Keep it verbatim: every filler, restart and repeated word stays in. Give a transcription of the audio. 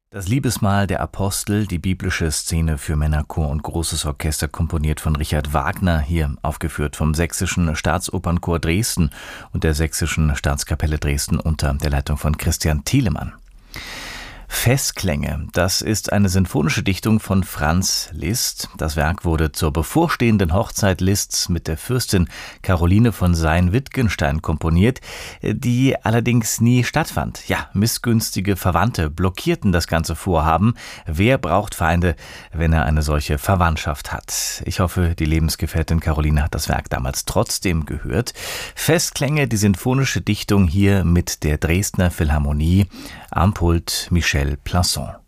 Das Liebesmahl der Apostel, die biblische Szene für Männerchor und großes Orchester, komponiert von Richard Wagner, hier aufgeführt vom Sächsischen Staatsopernchor Dresden und der Sächsischen Staatskapelle Dresden unter der Leitung von Christian Thielemann. Festklänge, das ist eine sinfonische Dichtung von Franz Liszt. Das Werk wurde zur bevorstehenden Hochzeit Liszts mit der Fürstin Caroline von Sayn-Wittgenstein komponiert, die allerdings nie stattfand. Ja, missgünstige Verwandte blockierten das ganze Vorhaben. Wer braucht Feinde, wenn er eine solche Verwandtschaft hat? Ich hoffe, die Lebensgefährtin Caroline hat das Werk damals trotzdem gehört. Festklänge, die sinfonische Dichtung hier mit der Dresdner Philharmonie, am Pult Michel Plasson.